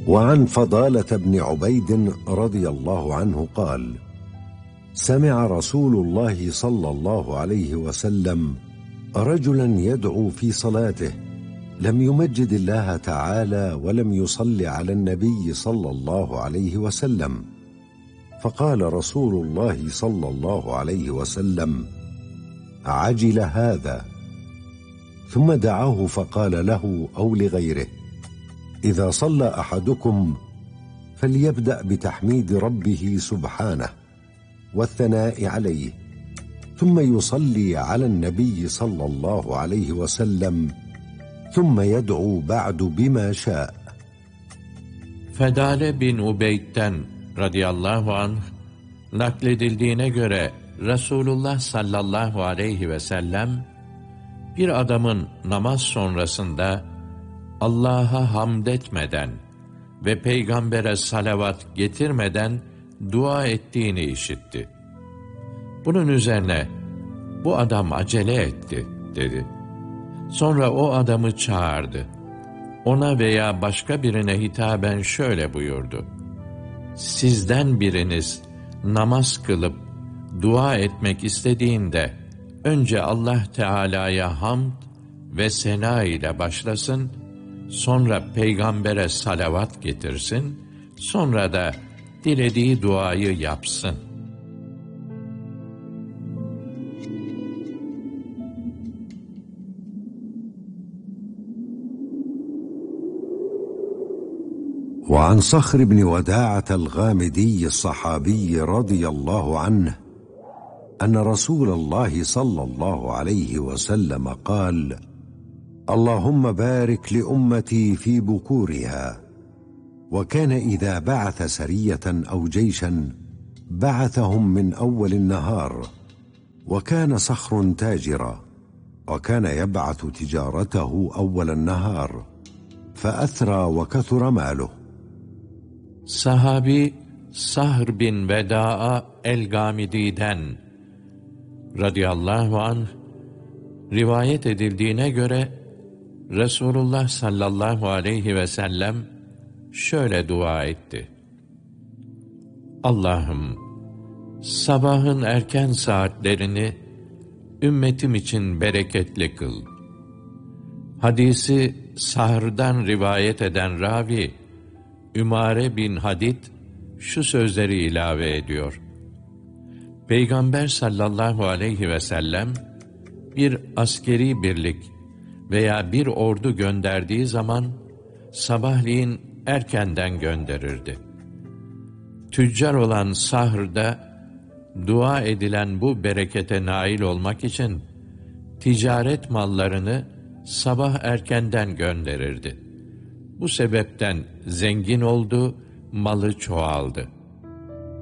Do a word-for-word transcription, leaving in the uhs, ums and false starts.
وعن فضالة بن عبيد رضي الله عنه قال: سمع رسول الله صلى الله عليه وسلم رجلا يدعو في صلاته لم يمجد الله تعالى ولم يصل على النبي صلى الله عليه وسلم، فقال رسول الله صلى الله عليه وسلم: عجل هذا. ثم دعاه فقال له أو لغيره: إذا صلى أحدكم فليبدأ بتحميد ربه سبحانه والثناء عليه، ثم يصلي على النبي صلى الله عليه وسلم، ثم yed'u ba'du bima şa. Fedale bin Ubeyd'den radıyallahu anh nakledildiğine göre Resulullah sallallahu aleyhi ve sellem bir adamın namaz sonrasında Allah'a hamd etmeden ve peygambere salavat getirmeden dua ettiğini işitti. Bunun üzerine bu adam acele etti dedi. Sonra o adamı çağırdı. Ona veya başka birine hitaben şöyle buyurdu: Sizden biriniz namaz kılıp dua etmek istediğinde önce Allah Teala'ya hamd ve sena ile başlasın, sonra peygambere salavat getirsin, sonra da dilediği duayı yapsın. وعن صخر بن وداعة الغامدي الصحابي رضي الله عنه أن رسول الله صلى الله عليه وسلم قال: اللهم بارك لأمتي في بكورها. وكان إذا بعث سرية أو جيشا بعثهم من أول النهار، وكان صخر تاجرا، وكان يبعث تجارته أول النهار فأثرى وكثر ماله. Sahabi Sahr bin Veda'a el-Gamidi'den radıyallahu anh rivayet edildiğine göre Resulullah sallallahu aleyhi ve sellem şöyle dua etti: Allah'ım, sabahın erken saatlerini ümmetim için bereketli kıl. Hadisi Sahr'dan rivayet eden ravi Ümare bin Hadid şu sözleri ilave ediyor: Peygamber sallallahu aleyhi ve sellem bir askeri birlik veya bir ordu gönderdiği zaman sabahleyin erkenden gönderirdi. Tüccar olan Sahr'da dua edilen bu berekete nail olmak için ticaret mallarını sabah erkenden gönderirdi. Bu sebepten zengin oldu, malı çoğaldı.